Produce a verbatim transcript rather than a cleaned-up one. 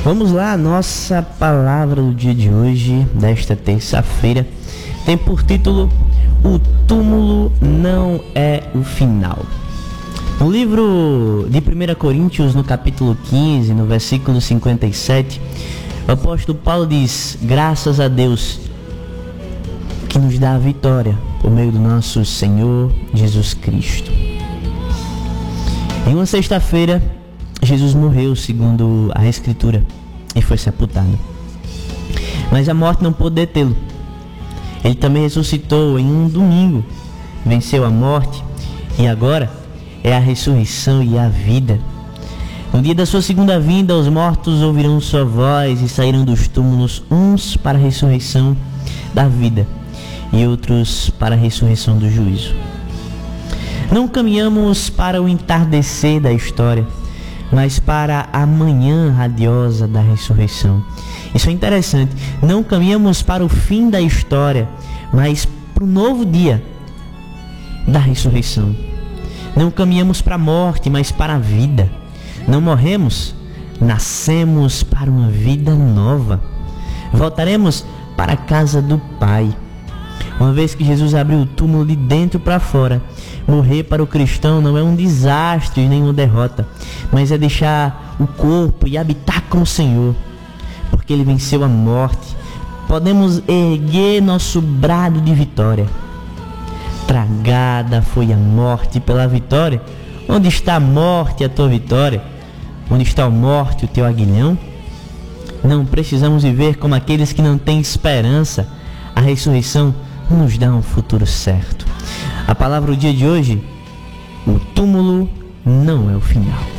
Vamos lá, a nossa palavra do dia de hoje, desta terça-feira, tem por título: O túmulo não é o final. No livro de primeira Coríntios, no capítulo quinze, no versículo cinquenta e sete, o apóstolo Paulo diz: graças a Deus que nos dá a vitória por meio do nosso Senhor Jesus Cristo. Em uma sexta-feira, Jesus morreu segundo a Escritura e foi sepultado. Mas a morte não pôde detê-lo. Ele também ressuscitou em um domingo, venceu a morte e agora é a ressurreição e a vida. No dia da sua segunda vinda, os mortos ouvirão sua voz e sairão dos túmulos, uns para a ressurreição da vida e outros para a ressurreição do juízo. Não caminhamos para o entardecer da história, mas para a manhã radiosa da ressurreição. Isso é interessante. Não caminhamos para o fim da história, mas para o novo dia da ressurreição. Não caminhamos para a morte, mas para a vida. Não morremos, nascemos para uma vida nova. Voltaremos para a casa do Pai. Uma vez que Jesus abriu o túmulo de dentro para fora, morrer para o cristão não é um desastre nem uma derrota, mas é deixar o corpo e habitar com o Senhor, porque Ele venceu a morte. Podemos erguer nosso brado de vitória. Tragada foi a morte pela vitória. Onde está a morte, a tua vitória? Onde está a morte, o teu aguilhão? Não precisamos viver como aqueles que não têm esperança. A ressurreição nos dá um futuro certo. A palavra do dia de hoje: o túmulo não é o final.